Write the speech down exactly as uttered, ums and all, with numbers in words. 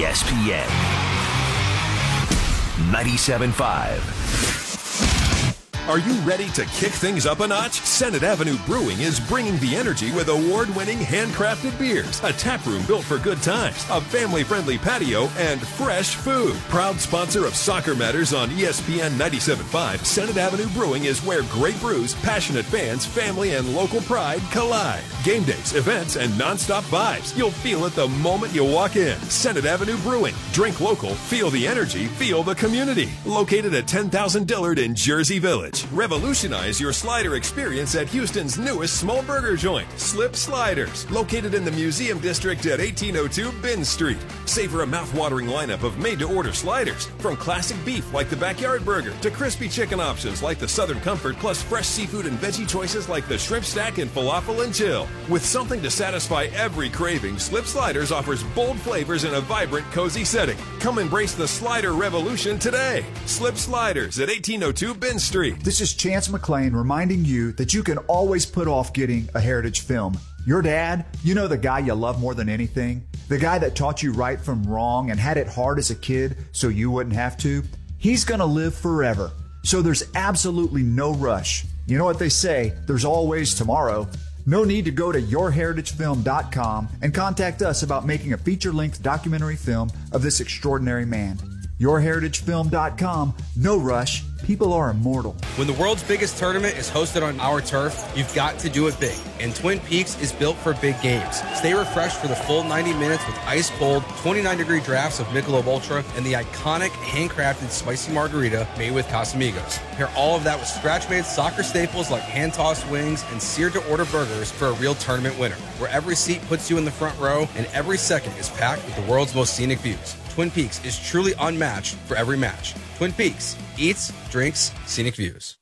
E S P N ninety-seven point five. Are you ready to kick things up a notch? Senate Avenue Brewing is bringing the energy with award-winning handcrafted beers, a tap room built for good times, a family-friendly patio, and fresh food. Proud sponsor of Soccer Matters on E S P N ninety-seven point five, Senate Avenue Brewing is where great brews, passionate fans, family, and local pride collide. Game days, events, and nonstop vibes. You'll feel it the moment you walk in. Senate Avenue Brewing. Drink local, feel the energy, feel the community. Located at ten thousand Dillard in Jersey Village. Revolutionize your slider experience at Houston's newest small burger joint, Slip Sliders, located in the Museum District at eighteen oh two Bin Street. Savor a mouth-watering lineup of made-to-order sliders, from classic beef like the Backyard Burger to crispy chicken options like the Southern Comfort, plus fresh seafood and veggie choices like the Shrimp Stack and Falafel and Chill. With something to satisfy every craving, Slip Sliders offers bold flavors in a vibrant, cozy setting. Come embrace the slider revolution today. Slip Sliders at eighteen oh two Bin Street. This is Chance McLean reminding you that you can always put off getting a Heritage film. Your dad, you know, the guy you love more than anything, the guy that taught you right from wrong and had it hard as a kid so you wouldn't have to, he's going to live forever. So there's absolutely no rush. You know what they say, there's always tomorrow. No need to go to your heritage film dot com and contact us about making a feature-length documentary film of this extraordinary man. your heritage film dot com, no rush. People are immortal. When the world's biggest tournament is hosted on our turf, you've got to do it big. And Twin Peaks is built for big games. Stay refreshed for the full ninety minutes with ice-cold, twenty-nine degree drafts of Michelob Ultra and the iconic handcrafted spicy margarita made with Casamigos. Pair all of that with scratch-made soccer staples like hand-tossed wings and seared-to-order burgers for a real tournament winner, where every seat puts you in the front row and every second is packed with the world's most scenic views. Twin Peaks is truly unmatched for every match. Twin Peaks, eats, drinks, scenic views.